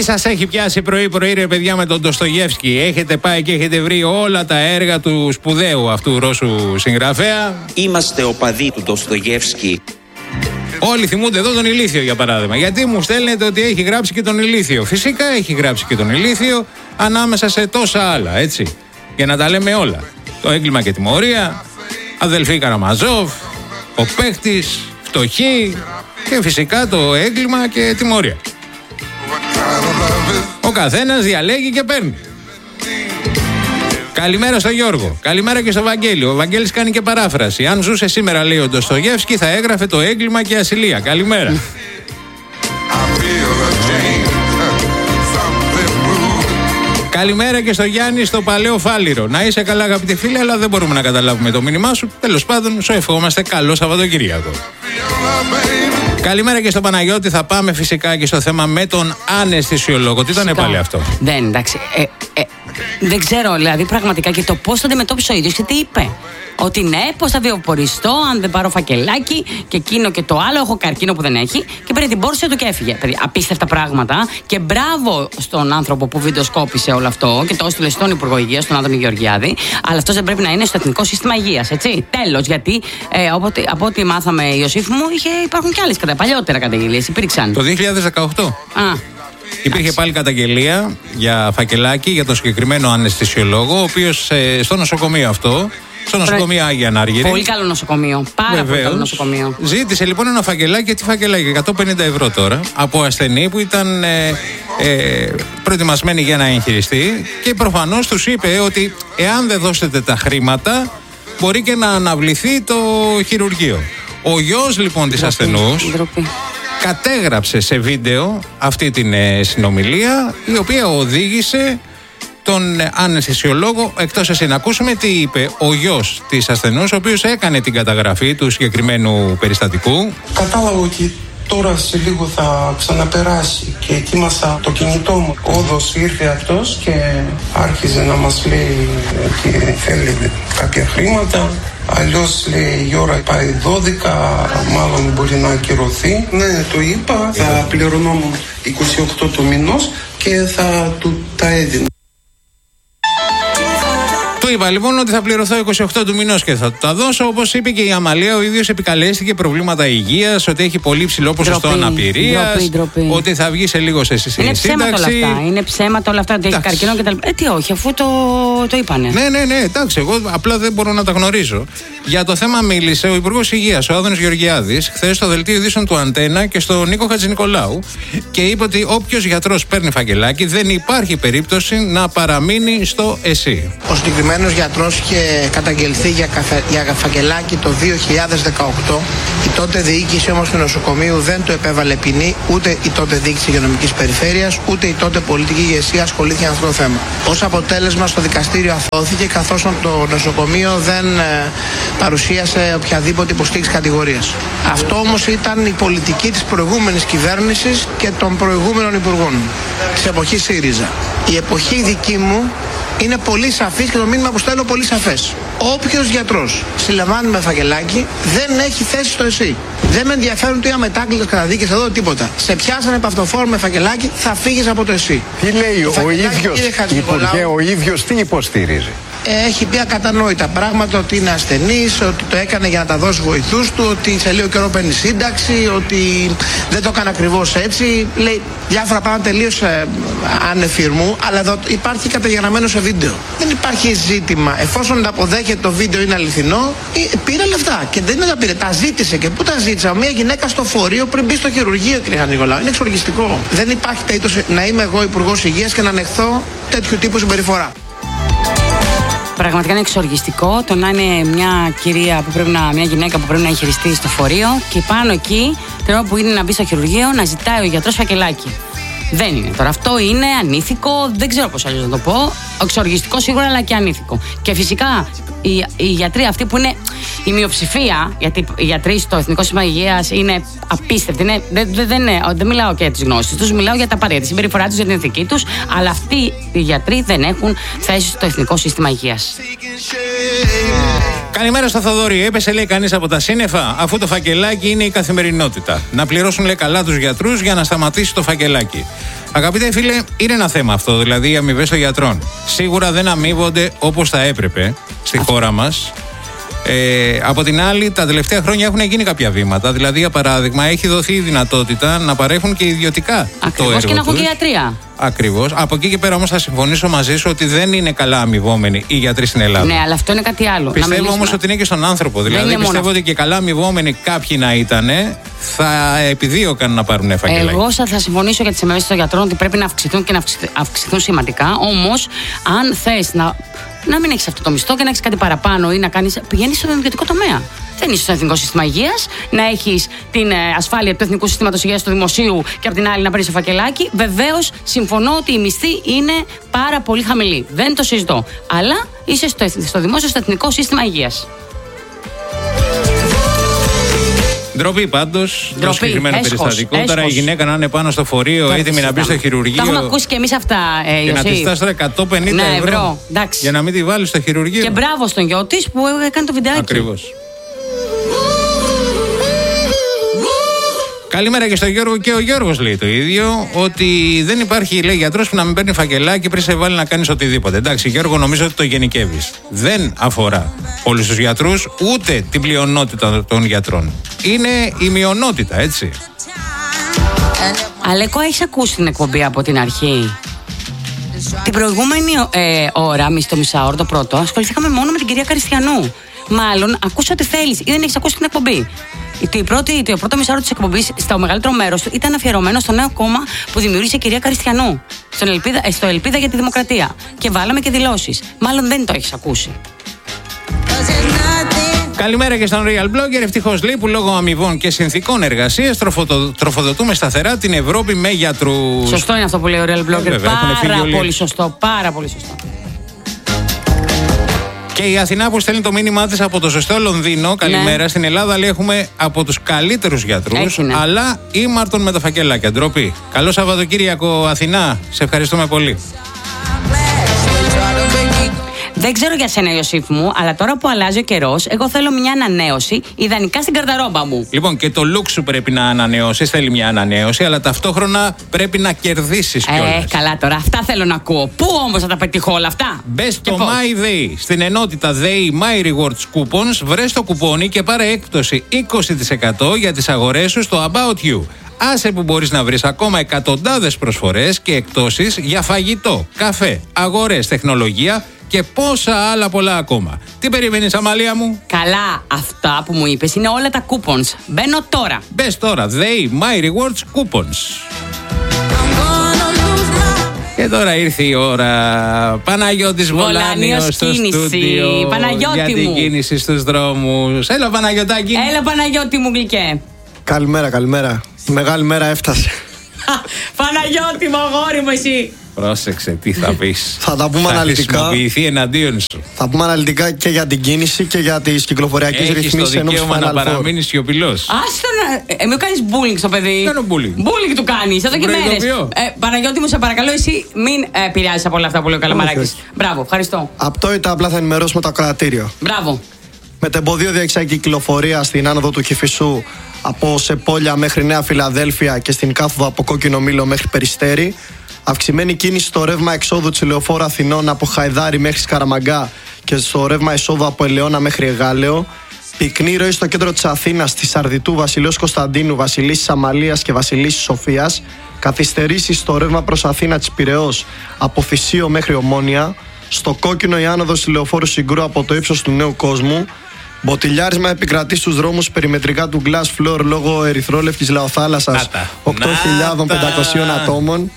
σας έχει πιάσει πρωί-πρωί, ρε παιδιά, με τον Ντοστογεύσκι? Έχετε πάει και έχετε βρει όλα τα έργα του σπουδαίου αυτού Ρώσου συγγραφέα? Είμαστε οπαδοί του Ντοστογεύσκι. Όλοι θυμούνται εδώ τον Ηλίθιο, για παράδειγμα. Γιατί μου στέλνετε ότι έχει γράψει και τον Ηλίθιο? Φυσικά έχει γράψει και τον Ηλίθιο, ανάμεσα σε τόσα άλλα, έτσι. Για να τα λέμε όλα. Το έγκλημα και τιμωρία, αδελφοί Καραμαζόφ, ο παίχτης, φτωχοί και φυσικά το έγκλημα και τιμωρία. Ο καθένας διαλέγει και παίρνει. Καλημέρα στο Γιώργο. Καλημέρα και στο Βαγγέλη. Ο Βαγγέλης κάνει και παράφραση. Αν ζούσε σήμερα, λέει ο Ντοστογεύσκι, θα έγραφε το έγκλημα και ασυλία. Καλημέρα. Καλημέρα και στο Γιάννη στο Παλαιό Φάληρο. Να είσαι καλά, αγαπητοί φίλοι, αλλά δεν μπορούμε να καταλάβουμε το μήνυμά σου. Τέλος πάντων, σου ευχόμαστε καλό Σαββατοκύριακο. Καλημέρα και στον Παναγιώτη. Θα πάμε φυσικά και στο θέμα με τον αναισθησιολόγο. Τι ήταν πάλι αυτό? Δεν, εντάξει. Δεν ξέρω, δηλαδή πραγματικά και το πώς το αντιμετώπισε ο ίδιος και τι είπε. Ότι ναι, πώς θα βιοποριστώ αν δεν πάρω φακελάκι και εκείνο και το άλλο. Έχω καρκίνο που δεν έχει. Και πήρε την πόρση του και έφυγε. Απίστευτα πράγματα. Και μπράβο στον άνθρωπο που βιντεοσκόπησε όλο αυτό και το έστειλε στον Υπουργό Υγείας, τον Άδωνη Γεωργιάδη. Αλλά αυτό δεν πρέπει να είναι στο Εθνικό Σύστημα Υγείας, έτσι. Τέλος. Γιατί από ό,τι μάθαμε, Ιωσήφ μου, υπάρχουν και άλλες παλιότερα καταγγελίες. Υπήρξαν. Το 2018. Υπήρχε πάλι καταγγελία για φακελάκι για τον συγκεκριμένο αναισθησιολόγο, ο οποίος στο νοσοκομείο αυτό, στο νοσοκομείο Άγια Ανάργυρη. Πολύ καλό νοσοκομείο. Πάρα πολύ καλό νοσοκομείο. Ζήτησε λοιπόν ένα φακελάκι, τι φακελάκι, 150 ευρώ τώρα, από ασθενή που ήταν προετοιμασμένη για να εγχειριστεί και προφανώς τους είπε ότι εάν δεν δώσετε τα χρήματα, μπορεί και να αναβληθεί το χειρουργείο. Ο γιος λοιπόν της ασθενούς κατέγραψε σε βίντεο αυτή την συνομιλία, η οποία οδήγησε τον αναισθησιολόγο εκτός εσύ. Να ακούσουμε τι είπε ο γιος της ασθενούς, ο οποίος έκανε την καταγραφή του συγκεκριμένου περιστατικού. Κατάλαβα ότι τώρα σε λίγο θα ξαναπεράσει και ετοίμασα το κινητό μου. Όντως ήρθε αυτός και άρχιζε να μας λέει ότι θέλει κάποια χρήματα. Αλλιώς λέει η ώρα πάει 12, μάλλον μπορεί να ακυρωθεί. Ναι, το είπα, θα πληρωνόμουν 28 το μηνός και θα του τα έδινα. Του είπα λοιπόν ότι θα πληρωθώ 28 του μηνός και θα του τα δώσω. Όπως είπε και η Αμαλία, ο ίδιος επικαλέστηκε προβλήματα υγείας, ότι έχει πολύ ψηλό ποσοστό αναπηρίας, ότι θα βγει σε λίγο σε σύνταξη. Είναι ψέματα όλα αυτά. Είναι ψέματα όλα αυτά, ότι έχει καρκίνο κτλ. Τι όχι, αφού το είπανε. Ναι, εντάξει, εγώ απλά δεν μπορώ να τα γνωρίζω. Για το θέμα μίλησε ο Υπουργός Υγείας, ο Άδωνης Γεωργιάδης, χθες στο δελτίο ειδήσεων του Αντένα και στον Νίκο Χατζηνικολάου και είπε ότι όποιος γιατρός παίρνει φακελάκι δεν υπάρχει περίπτωση να παραμείνει στο ΕΣΥ. Ο συγκεκριμένος γιατρός είχε καταγγελθεί για φακελάκι το 2018. Η τότε διοίκηση όμως του νοσοκομείου δεν του επέβαλε ποινή, ούτε η τότε διοίκηση υγειονομικής περιφέρειας, ούτε η τότε πολιτική ηγεσία ασχολήθηκε με αυτό το θέμα. Ως αποτέλεσμα, στο δικαστήριο αθώθηκε, καθώς το νοσοκομείο δεν παρουσίασε οποιαδήποτε υποστήριξη κατηγορίας. Αυτό όμως ήταν η πολιτική της προηγούμενης κυβέρνησης και των προηγούμενων υπουργών της εποχής ΣΥΡΙΖΑ. Η εποχή δική μου είναι πολύ σαφής και το μήνυμα που στέλνω πολύ σαφές. Όποιος γιατρός συλλαμβάνει με φακελάκι δεν έχει θέση στο ΕΣΥ. Δεν με ενδιαφέρουν τι αμετάκλητες καταδίκες εδώ, τίποτα. Σε πιάσανε παυτοφόρο με φακελάκι, θα φύγεις από το ΕΣΥ. Τι λέει ο ίδιος, Υπουργέ, ο ίδιος τι υποστηρίζει? Έχει πει ακατανόητα πράγματα, ότι είναι ασθενής, ότι το έκανε για να τα δώσει βοηθούς του, ότι σε λίγο καιρό παίρνει σύνταξη, ότι δεν το έκανε ακριβώς έτσι. Λέει διάφορα πράγματα τελείως ανεφιρμού, αλλά εδώ υπάρχει καταγεγραμμένο σε βίντεο. Δεν υπάρχει ζήτημα. Εφόσον τα αποδέχεται το βίντεο είναι αληθινό, πήρε λεφτά. Και δεν τα πήρε, τα ζήτησε. Και πού τα ζήτησα? Μια γυναίκα στο φορείο πριν μπει στο χειρουργείο, κύριε Χατζηνικολάου. Είναι εξοργιστικό. Δεν υπάρχει περίπτωση να είμαι εγώ Υπουργός Υγείας και να ανεχθώ τέτοιου τύπου συμπεριφορά. Πραγματικά είναι εξοργιστικό το να είναι μια γυναίκα που πρέπει να εγχειριστεί στο φορείο και πάνω εκεί, την ώρα που είναι να μπει στο χειρουργείο, να ζητάει ο γιατρός φακελάκι. Δεν είναι. Τώρα αυτό είναι ανήθικο, δεν ξέρω πώς αλλιώς να το πω. Εξοργιστικό σίγουρα, αλλά και ανήθικο. Και φυσικά οι γιατροί αυτοί που είναι η μειοψηφία, γιατί οι γιατροί στο Εθνικό Σύστημα Υγείας είναι απίστευτοι. Δεν μιλάω και για τις γνώσεις τους, μιλάω για τα απαραίτητα, τη συμπεριφορά τους, για την ηθική τους. Αλλά αυτοί οι γιατροί δεν έχουν θέση στο Εθνικό Σύστημα Υγείας. Καλημέρα στο Θοδωρή. Έπεσε, λέει, κανείς από τα σύννεφα, αφού το φακελάκι είναι η καθημερινότητα. Να πληρώσουν, λέει, καλά τους γιατρούς για να σταματήσει το φακελάκι. Αγαπητέ φίλε, είναι ένα θέμα αυτό, δηλαδή οι αμοιβές των γιατρών. Σίγουρα δεν αμείβονται όπως θα έπρεπε στη χώρα μας. Από την άλλη, τα τελευταία χρόνια έχουν γίνει κάποια βήματα. Δηλαδή, για παράδειγμα, έχει δοθεί η δυνατότητα να παρέχουν και ιδιωτικά το έργο και να έχουν τους. και ιατρία. Ακριβώς. Από εκεί και πέρα όμως θα συμφωνήσω μαζί σου ότι δεν είναι καλά αμοιβόμενοι οι γιατροί στην Ελλάδα. Ναι, αλλά αυτό είναι κάτι άλλο. Πιστεύω όμως ότι είναι και στον άνθρωπο. Δηλαδή, πιστεύω ότι και καλά αμοιβόμενοι κάποιοι να ήταν, θα επιδίωκαν να πάρουν φακελάκι. Εγώ θα συμφωνήσω για τις αμοιβές των γιατρών ότι πρέπει να αυξηθούν και να αυξηθούν σημαντικά. Όμως, αν θες να μην έχεις αυτό το μισθό και να έχεις κάτι παραπάνω ή να πηγαίνεις στον ιδιωτικό τομέα. Δεν είσαι στο Εθνικό Σύστημα Υγείας, να έχεις την ασφάλεια του Εθνικού Συστήματος Υγείας του Δημοσίου και από την άλλη να παίρνεις το φακελάκι. Βεβαίως, συμφωνώ ότι η μισθή είναι πάρα πολύ χαμηλή. Δεν το συζητώ. Αλλά είσαι στο δημόσιο, στο Εθνικό Σύστημα Υγείας. Ντροπή πάντως, το συγκεκριμένο περιστατικό. Τώρα η γυναίκα να είναι πάνω στο φορείο, έτοιμη να μπει στο χειρουργείο. Τα έχουμε ακούσει και εμείς αυτά, και να τη στάσει τώρα 150 ευρώ. Για να μην τη βάλει στο χειρουργείο. Και μπράβο στον γιο της που έκανε το βιντεάκι. Ακριβώς. Καλημέρα και στον Γιώργο, και ο Γιώργος λέει το ίδιο, ότι δεν υπάρχει, λέει, γιατρός που να μην παίρνει φακελάκι πριν σε βάλει να κάνεις οτιδήποτε. Εντάξει, Γιώργο, νομίζω ότι το γενικεύεις. Δεν αφορά όλους τους γιατρούς, ούτε την πλειονότητα των γιατρών. Είναι η μειονότητα, έτσι. Αλέκο, έχεις ακούσει την εκπομπή από την αρχή? Την προηγούμενη ώρα, στο μισάωρο, το πρώτο, ασχοληθήκαμε μόνο με την κυρία Καριστιανού. Μάλλον, ακούσε ό,τι θέλεις ή δεν έχεις ακούσει την εκπομπή. Το πρώτο μισάωρο της εκπομπής, στο μεγαλύτερο μέρος του, ήταν αφιερωμένο στο νέο κόμμα που δημιούργησε η κυρία Καριστιανού. Στο Ελπίδα για τη Δημοκρατία. Και βάλαμε και δηλώσεις. Μάλλον δεν το έχεις ακούσει. Καλημέρα και στον Real Blogger. Ευτυχώς, λέει, που λόγω αμοιβών και συνθήκων εργασίας τροφοδοτούμε σταθερά την Ευρώπη με γιατρούς. Σωστό είναι αυτό που λέει ο Real Blogger. Πάρα πολύ σωστό. Πάρα πολύ σωστό. Και η Αθηνά που στέλνει το μήνυμά της από το ζεστό Λονδίνο. Καλημέρα. Στην Ελλάδα, λέει, έχουμε από τους καλύτερους γιατρούς. Αλλά ήμαρτον με τα φακελάκια. Ντροπή. Καλό Σαββατοκύριακο, Αθηνά. Σε ευχαριστούμε πολύ. Δεν ξέρω για σένα, Ιωσήφ μου, αλλά τώρα που αλλάζει ο καιρός, εγώ θέλω μια ανανέωση, ιδανικά στην καρταρόμπα μου. Λοιπόν, και το look σου πρέπει να ανανεώσεις, θέλει μια ανανέωση, αλλά ταυτόχρονα πρέπει να κερδίσεις κιόλας. Καλά τώρα, αυτά θέλω να ακούω. Πού όμως θα τα πετύχω όλα αυτά? Μπες στο My Day, στην ενότητα Day My Rewards Coupons, βρες το κουπόνι και πάρε έκπτωση 20% για τις αγορές σου στο About You. Άσε που μπορείς να βρεις ακόμα εκατοντάδες προσφορές και εκπτώσεις για φαγητό, καφέ, αγορές, τεχνολογία και πόσα άλλα πολλά ακόμα. Τι περιμένεις, Αμαλία μου? Καλά, αυτά που μου είπες είναι όλα τα coupons. Μπαίνω τώρα. Μπες τώρα, They My Rewards Coupons. Και τώρα ήρθε η ώρα. Παναγιώτης Βολάνιος στο στούντιο. Παναγιώτη για την μου. κίνηση στους δρόμους. Έλα, Παναγιωτάκη. Έλα, Παναγιώτη μου γλυκέ. Καλημέρα, καλημέρα. Η μεγάλη μέρα έφτασε. Παναγιώτη μου, αγόρι μου, εσύ. Πρόσεξε, τι θα πεις. Θα τα πούμε αναλυτικά. Θα χρησιμοποιηθεί εναντίον σου. Θα πούμε αναλυτικά και για την κίνηση και για τις κυκλοφοριακές ρυθμίσεις. Έχεις το δικαίωμα να παραμείνεις σιωπηλός. Άστο να. Μου κάνεις bullying στο παιδί. Κάνω bullying. Bullying του κάνεις εδώ και μέρες. Παναγιώτη μου, σε παρακαλώ, εσύ μην επηρεάζεις από όλα αυτά που λέει ο Καλαμαράκης. Μπράβο, ευχαριστώ. Απτόητα απλά θα ενημερώσουμε το ακροατήριο. Μπράβο. Μετεμποδίο διεξάγει κυκλοφορία στην άνοδο του Κηφισού από Σεπόλια μέχρι Νέα Φιλαδέλφια και στην κάθοδο από Κόκκινο Μήλο μέχρι Περιστέρι. Αυξημένη κίνηση στο ρεύμα εξόδου της Λεωφόρου Αθηνών από Χαϊδάρι μέχρι Σκαραμαγκά και στο ρεύμα εισόδου από Ελαιώνα μέχρι Εγάλεο. Πυκνή ροή στο κέντρο της Αθήνας, στη Σαρδιτού, Βασιλέως Κωνσταντίνου, Βασιλίσσης Αμαλίας και Βασιλίσσης Σοφίας. Καθυστερήσεις στο ρεύμα προς Αθήνα της Πειραιώς από Θησίο μέχρι Ομόνια. Στο Κόκκινο η άνοδος της Λεωφόρου Συγκρού από το ύψος του Νέου Κόσμου. Μποτιλιάρισμα επικρατεί στους δρόμους περιμετρικά του Glass Floor λόγω ερυθρόλευκης λαοθάλασσας 8.500 ατόμων.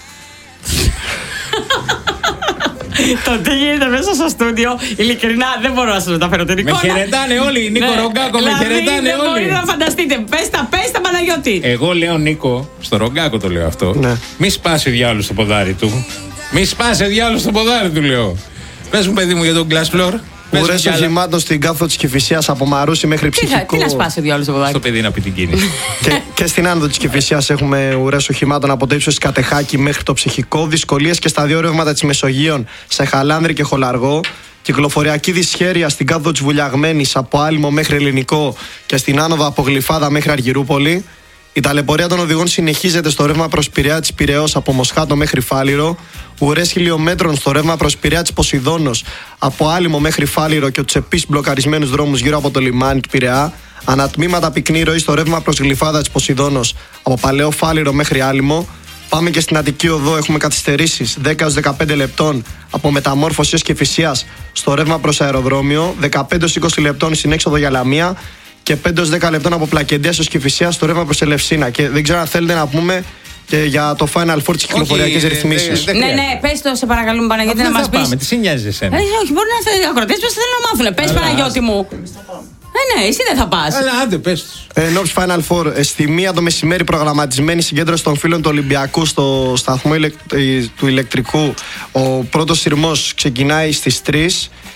Το τι γίνεται μέσα στο στούντιο, ειλικρινά δεν μπορώ να σας μεταφέρω την εικόνα. Με χαιρετάνε όλοι, Νίκο Ρογκάκο, με χαιρετάνε όλοι. όλοι. Μπορείτε να φανταστείτε, πες τα Παναγιώτη. Εγώ λέω, Νίκο, στο Ρογκάκο το λέω αυτό. Ναι. Μη σπάσει ο διάολος στο ποδάρι του. Μη σπάσει ο διάολος στο ποδάρι του, λέω. Πες μου, παιδί μου, για τον Glass Floor. Ουρές οχημάτων στην κάθοδο της Κηφισίας από Μαρούσι μέχρι Ψυχικό. Τι να σπάσει ο διάολος στο ποδάρι. Στο παιδί να πει την κίνηση. Και στην άνοδο της Κηφισίας έχουμε ουρές οχημάτων από το ύψος της Κατεχάκη μέχρι το Ψυχικό. Δυσκολίες και στα δύο ρεύματα της Μεσογείων σε Χαλάνδρη και Χολαργό. Κυκλοφοριακή δυσχέρεια στην κάθοδο της Βουλιαγμένης από Άλυμο μέχρι Ελληνικό και στην άνοδο από Γλυφάδα μέχρι Αργυρούπολη. Η ταλαιπωρία των οδηγών συνεχίζεται στο ρεύμα προς Πειραιά της Πειραιώς από Μοσχάτο μέχρι Φάληρο. Ουρές χιλιόμετρων στο ρεύμα προς Πειραιά της Ποσειδώνος από Άλυμο μέχρι Φάληρο και τους επίσης μπλοκαρισμένους δρόμους γύρω από το λιμάνι του Πειραιά. Ανατμήματα πυκνή ροή στο ρεύμα προς Γλυφάδα της Ποσειδώνος από Παλαιό Φάληρο μέχρι Άλυμο. Πάμε και στην Αττική Οδό. Έχουμε καθυστερήσεις 10-15 λεπτών από Μεταμόρφωση έως Κηφισίας στο ρεύμα προς αεροδρόμιο. 15-20 λεπτών στην έξοδο για Λαμία. Και 5-10 λεπτών από Πλακεντίας ως Κηφισίας στο ρεύμα προς Ελευσίνα. Και δεν ξέρω αν θέλετε να πούμε και για το Final Four της κυκλοφοριακής ρυθμίσης. Ναι, πες το, σε παρακαλούμε, Παναγιώτη, να μας πεις. Πάμε, τι σε νοιάζει εσένα. Όχι, μπορεί να θέλει ακροτές, πες θέλουν να μάθουν. Πες, Παναγιώτη μου. Ναι, εσύ δεν θα πας. Άντε, πες τους. Εν ώψη Final Four, στη 1 το μεσημέρι προγραμματισμένη συγκέντρωση των φίλων του Ολυμπιακού στο σταθμό του ηλεκτρικού. Ο πρώτος σειρμός ξεκινάει στις 3.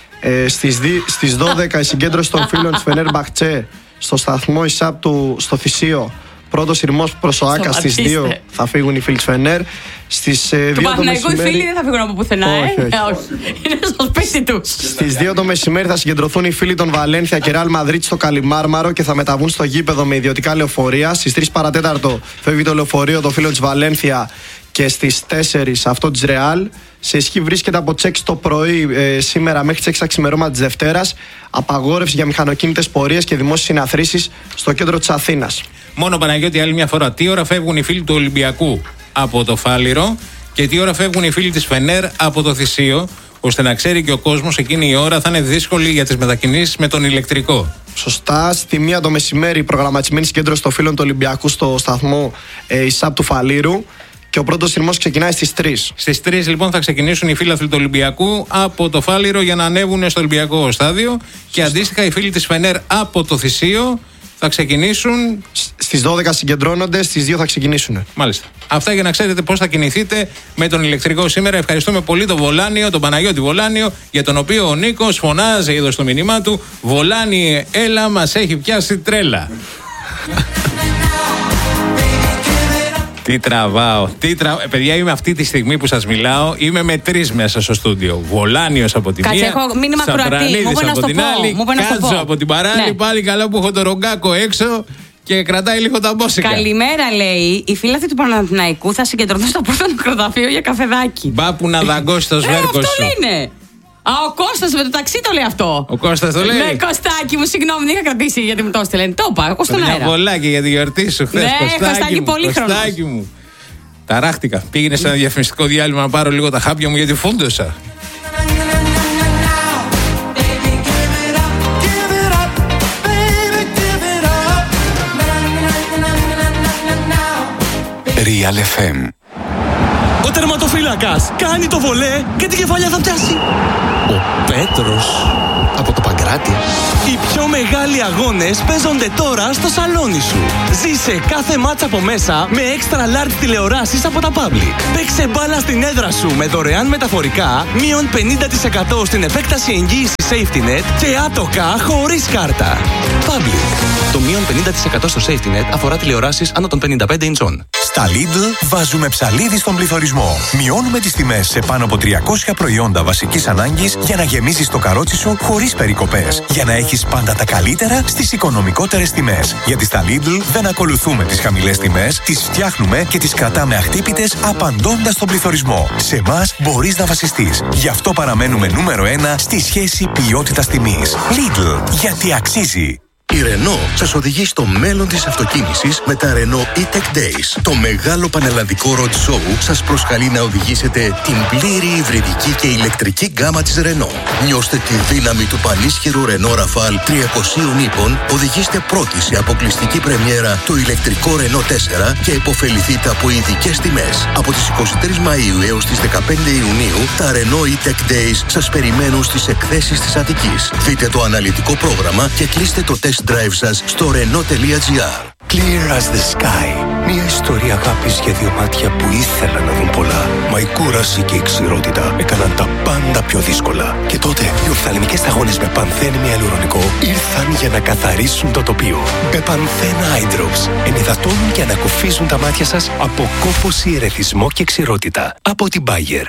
Στις 12 η συγκέντρωση των φίλων της Φενέρμπαχτσε στο σταθμό ΙΣΑΠ στο Θησίο. Πρώτος σειρμός προς ο Άκα. Στις 2 θα φύγουν οι φίλοι της Φενέρ. Στις 2 το μεσημέρι. Οι φίλοι δεν θα φύγουν από πουθενά, όχι. Είναι στο σπίτι τους. Στις 2 το μεσημέρι θα συγκεντρωθούν οι φίλοι των Βαλένθια και Ρεάλ Μαδρίτη στο Καλιμάρμαρο και θα μεταβούν στο γήπεδο με ιδιωτικά λεωφορεία. Στις 3 παρατέταρτο φεύγει το λεωφορείο των φίλων της Βαλένθια και στις 4 αυτό της Ρεάλ. Σε ισχύ βρίσκεται από τις 6 το πρωί σήμερα μέχρι τις 6 τα ξημερώματα της Δευτέρας απαγόρευση για μηχανοκίνητες πορείες και δημόσιες συναθρήσεις στο κέντρο της Αθήνας. Μόνο, Παναγιώτη, άλλη μια φορά, τι ώρα φεύγουν οι φίλοι του Ολυμπιακού από το Φάληρο και τι ώρα φεύγουν οι φίλοι της Φενέρ από το Θησίο, ώστε να ξέρει και ο κόσμος εκείνη η ώρα θα είναι δύσκολη για τις μετακινήσεις με τον ηλεκτρικό. Σωστά. Στη 1 το μεσημέρι προγραμματισμένη συγκέντρωση των φίλων του Ολυμπιακού στο σταθμό ΙΣΑΠ του Φαλήρου. Και ο πρώτος σειρμός ξεκινάει στις 3. Στις 3 λοιπόν θα ξεκινήσουν οι φίλαθλοι του Ολυμπιακού από το Φάληρο για να ανέβουν στο Ολυμπιακό στάδιο. Και αντίστοιχα οι φίλοι της Φενέρ από το Θησίο θα ξεκινήσουν. Στις 12 συγκεντρώνονται, στις 2 θα ξεκινήσουν. Μάλιστα. Αυτά για να ξέρετε πώς θα κινηθείτε με τον ηλεκτρικό σήμερα. Ευχαριστούμε πολύ τον Βολάνιο, τον Παναγιώτη Βολάνιο, για τον οποίο ο Νίκος φωνάζει εδώ στο μήνυμά του: Βολάνιε, έλα, μας έχει πιάσει τρέλα. Τι τραβάω, παιδιά, είμαι αυτή τη στιγμή που σας μιλάω, είμαι με 3 μέσα στο στούντιο. Βολάνιος από τη μία, Σαπρανίδης από την άλλη, Κάτσο από την παράλληλη. Ναι. Πάλι καλά που έχω το Ρογκάκο έξω και κρατάει λίγο τα μπόσικα. Καλημέρα, λέει. Οι φίλαθλοι του Παναθηναϊκού θα συγκεντρωθούν στο πρώτο νεκροταφείο για καφεδάκι. Μπα που να δαγκώσει το σβέρκο σου. Αυτό είναι. Ο Κώστας με το ταξί το λέει αυτό. Ο Κώστας το λέει. Ναι, Κωστάκι μου, συγγνώμη, δεν είχα κρατήσει γιατί μου το έστειλε. Το είπα, εγώ στον αέρα. Μια βολάκι για τη γιορτή σου χθες. Ναι, Κωστάκι, πολύ χρόνο. Κωστάκι μου. Ταράχτηκα. Πήγαινε σε ένα διαφημιστικό διάλειμμα να πάρω λίγο τα χάπια μου γιατί φούντωσα. Real FM. Ο τερματοφύλακας κάνει το βολέ και την κεφαλιά θα πιάσει. Ο Πέτρος από το Παγκράτη. Οι πιο μεγάλοι αγώνες παίζονται τώρα στο σαλόνι σου. Ζήσε κάθε μάτς από μέσα με extra large τηλεοράσεις από τα Public. Παίξε μπάλα στην έδρα σου με δωρεάν μεταφορικά, μείον 50% στην επέκταση εγγύησης Safety Net και άτοκα χωρίς κάρτα. Public. Το μείον 50% στο Safety Net αφορά τηλεοράσεις άνω των 55 ιντσών. Στα Lidl βάζουμε ψαλίδι στον πληθωρισμό. Μειώνουμε τις τιμές σε πάνω από 300 προϊόντα βασικής ανάγκης για να γεμίζεις το καρότσι σου χωρίς περικοπές. Για να έχεις πάντα τα καλύτερα στις οικονομικότερες τιμές. Γιατί στα Lidl δεν ακολουθούμε τις χαμηλές τιμές, τις φτιάχνουμε και τις κρατάμε αχτύπητες απαντώντας στον πληθωρισμό. Σε εμάς μπορείς να βασιστείς. Γι' αυτό παραμένουμε νούμερο 1 στη σχέση ποιότητας-τιμής. Lidl, γιατί αξίζει. Η Renault σας οδηγεί στο μέλλον της αυτοκίνησης με τα Renault E-Tech Days. Το μεγάλο πανελλαδικό road show σας προσκαλεί να οδηγήσετε την πλήρη υβριδική και ηλεκτρική γκάμα της Renault. Νιώστε τη δύναμη του πανίσχυρου Renault Rafale 300 ύπων, οδηγήστε πρώτοι σε αποκλειστική πρεμιέρα το ηλεκτρικό Renault 4 και υποφεληθείτε από ειδικές τιμές. Από τις 23 Μαΐου έως τις 15 Ιουνίου, τα Renault E-Tech Days σας περιμένουν στις εκθέσεις της Αττικής. Δείτε το αναλυτικό πρόγραμμα και κλείστε το test drive σας στο Renault.gr. Clear as the sky. Μια ιστορία αγάπης για 2 μάτια που ήθελαν να δουν πολλά. Μα η κούραση και η ξηρότητα έκαναν τα πάντα πιο δύσκολα. Και τότε οι οφθαλμικές σταγόνες με πανθένη αλουρονικό ήρθαν για να καθαρίσουν το τοπίο. Με πανθένα eye drops ενυδατώνουν και ανακουφίζουν τα μάτια σας από κόπωση, ερεθισμό και ξηρότητα. Από την Bayer.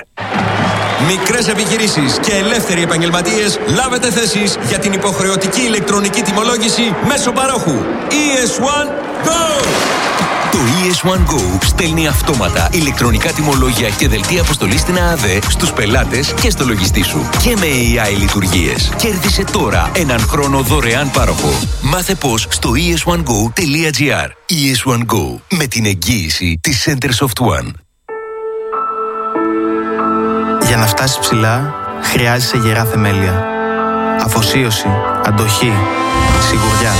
Μικρές επιχειρήσεις και ελεύθεροι επαγγελματίες, λάβετε θέσεις για την υποχρεωτική ηλεκτρονική τιμολόγηση μέσω παρόχου. ES1 Go! Το ES1 Go στέλνει αυτόματα ηλεκτρονικά τιμολόγια και δελτία αποστολής στην ΑΑΔΕ στους πελάτες και στο λογιστή σου. Και με AI λειτουργίες. Κέρδισε τώρα έναν χρόνο δωρεάν πάροχο. Μάθε πώς στο es1go.gr. ES1 Go, με την εγγύηση της Centersoft One. Για να φτάσεις ψηλά, χρειάζεσαι γερά θεμέλια. Αφοσίωση, αντοχή, σιγουριά.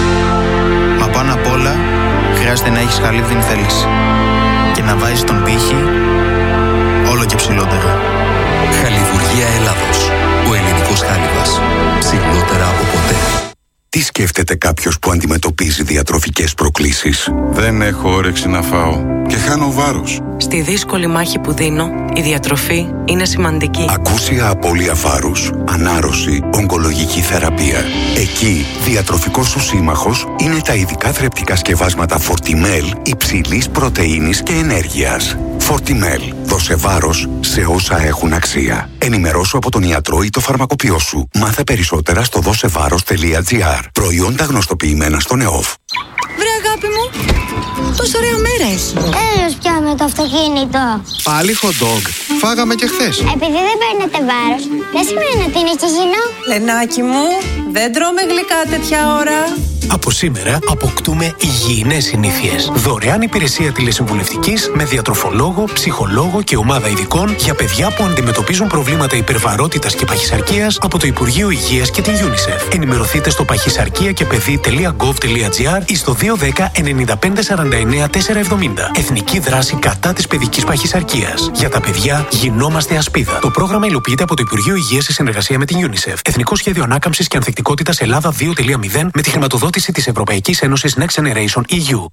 Μα πάνω απ' όλα, χρειάζεται να έχεις χαλίβδινη θέληση και να βάζεις τον πύχη όλο και ψηλότερα. Χαλιβουργία Ελλάδος. Ο ελληνικός χάλιβας. Ψηλότερα από ποτέ. Τι σκέφτεται κάποιος που αντιμετωπίζει διατροφικές προκλήσεις? Δεν έχω όρεξη να φάω και χάνω βάρος. Στη δύσκολη μάχη που δίνω, η διατροφή είναι σημαντική. Ακούσια απώλεια βάρους, ανάρρωση, ογκολογική θεραπεία. Εκεί, διατροφικός σου σύμμαχος είναι τα ειδικά θρεπτικά σκευάσματα Fortimel υψηλής πρωτεΐνης και ενέργειας. Fortimel. Δώσε βάρος σε όσα έχουν αξία. Ενημερώσου από τον ιατρό ή το φαρμακοποιό σου. Μάθε περισσότερα στο δώσεβάρος.gr. Προϊόντα γνωστοποιημένα στον ΕΟΦ. Βρε αγάπη μου, πόσο ωραία μέρα έχει. Έλος πια με το αυτοκίνητο. Πάλι hot dog. Φάγαμε και χθες. Επειδή δεν παίρνετε βάρος, δεν σημαίνει ότι είναι και υγιεινό. Λενάκι μου, δεν τρώμε γλυκά τέτοια ώρα. Από σήμερα αποκτούμε υγιεινές συνήθειες. Δωρεάν υπηρεσία τηλεσυμβουλευτικής με διατροφολόγο, ψυχολόγο και ομάδα ειδικών για παιδιά που αντιμετωπίζουν προβλήματα υπερβαρότητας και παχυσαρκίας από το Υπουργείο Υγείας και την UNICEF. Ενημερωθείτε στο παχυσαρκία-και-παιδί.gov.gr ή στο 210 95 49 470. Εθνική δράση κατά της παιδικής παχυσαρκίας. Για τα παιδιά γινόμαστε ασπίδα. Το πρόγραμμα υλοποιείται από το Υπουργείο Υγείας σε συνεργασία με την UNICEF. Εθνικό Σχέδιο Ανάκαμψης και Ανθεκτικότητας Ελλάδα 2.0 με τη χρηματοδότηση της Ευρωπαϊκής Ένωσης Next Generation EU.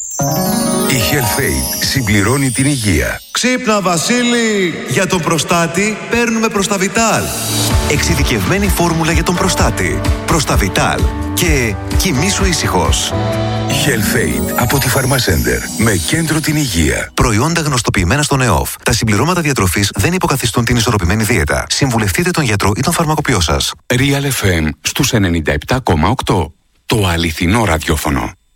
Η HealthAid συμπληρώνει την υγεία. Ξύπνα Βασίλη! Για τον προστάτη παίρνουμε Προσταβιτάλ. Εξειδικευμένη φόρμουλα για τον προστάτη. Προσταβιτάλ. Και κοιμήσου ήσυχος. HealthAid από τη Pharmacenter. Με κέντρο την υγεία. Προϊόντα γνωστοποιημένα στον ΕΟΦ. Τα συμπληρώματα διατροφής δεν υποκαθιστούν την ισορροπημένη δίαιτα. Συμβουλευτείτε τον γιατρό ή τον φαρμακοποιό σας. Real FM στους 97,8. Το αληθινό ραδιόφωνο.